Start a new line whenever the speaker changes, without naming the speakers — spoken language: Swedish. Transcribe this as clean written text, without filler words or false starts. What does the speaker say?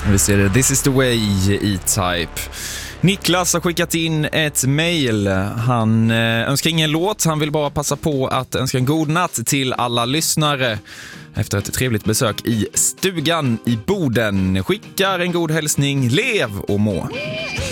Vi ser det. This is the way, E-Type. Niklas har skickat in ett mejl. Han önskar ingen låt. Han vill bara passa på att önska en god natt till alla lyssnare efter ett trevligt besök i stugan i Boden. Skickar en god hälsning. Lev och må.